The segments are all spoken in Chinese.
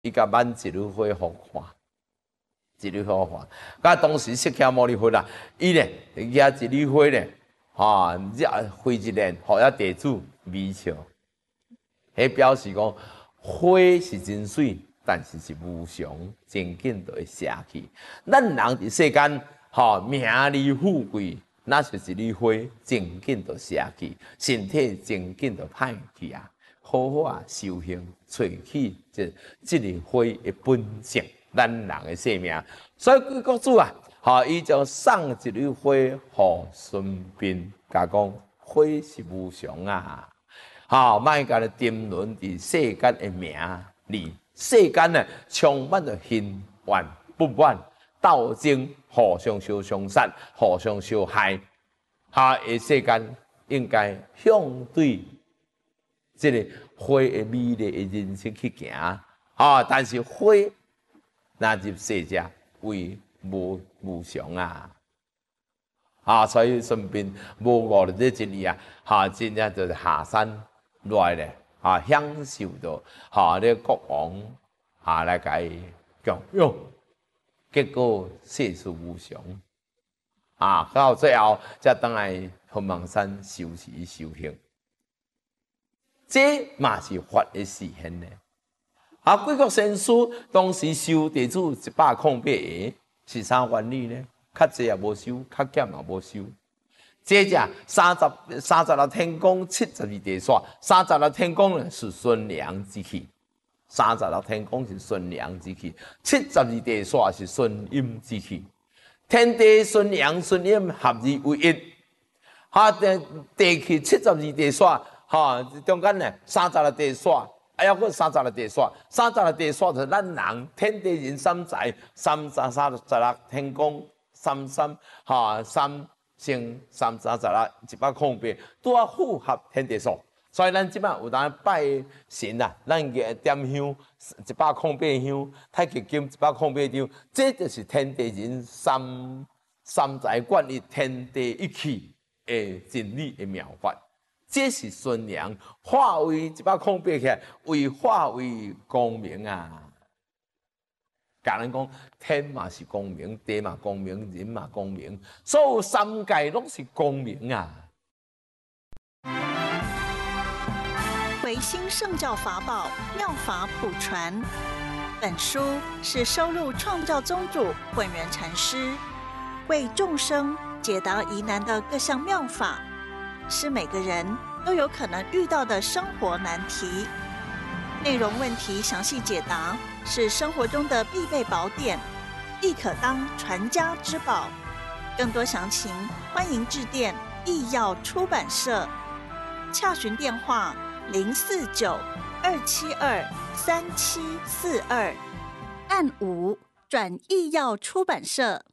伊甲挽一缕花互看，一缕花看。甲当时释迦牟尼佛啦，伊咧举一缕花咧，挥一念，互遐地主微笑。迄表示讲，花是真水，但是是无常，真紧就会谢去。咱人伫世间，名利富贵，那就是一缕花，真紧就谢去，身体真紧就歹去啊！好好啊修行，找起这个花的本性，咱人的性命。所以贵国主啊，伊就送一缕花互孙膑，甲讲花是无常啊，莫甲你沉沦伫世间的名利，世间呢充满着恨怨不满、斗争，互相相伤杀，互相相害。的世间应该向对这个花的美丽的人生去行，但是花若入世者为无常啊，所以顺便无误了这一年真正就是下山来咧，享受到这国王来甲伊供养，结果世事无常到最后才倒来凤凰山修持修行。这嘛是法的实现呢。贵国先师当时收地主108个，是啥原理呢？较济也无收，较减也无收。这只36天宫72地煞，36天宫呢是孙良之气，36天宫是孙良之气，72地煞是孙阴之气。天地孙阳孙阴合二为一，地气72地煞。中间呢，36地煞，还有个36地煞，36地煞就是咱人天地人三才，36天宫333星336，108，拄啊符合天地数。所以咱即摆有当拜神啦，咱个点香108香，太极金108张，这就是天地人三才贯于天地一气的真理的妙法。这是孙良化为108起来，为化为光明啊！甲人讲，天嘛是光明，地嘛光明，人嘛光明，所有三界拢是光明啊！ 维新圣教法宝妙法普传，本书是收录创教宗主混元禅师为众生解答疑难的各项妙法，是每个人都有可能遇到的生活难题。内容问题详细解答，是生活中的必备宝典，亦可当传家之宝。更多详情，欢迎致电义耀出版社，洽询电话049-272-3742，按5转义耀出版社。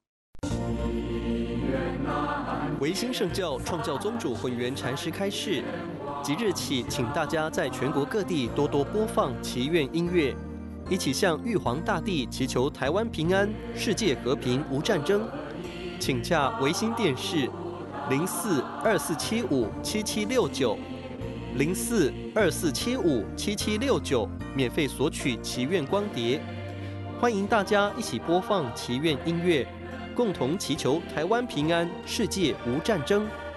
维新圣教创教宗主混元禅师开示，即日起，请大家在全国各地多多播放祈愿音乐，一起向玉皇大帝祈求台湾平安、世界和平无战争。请洽维新电视04-2475-7769，04-2475-7769，免费索取祈愿光碟。欢迎大家一起播放祈愿音乐，共同祈求台湾平安，世界无战争。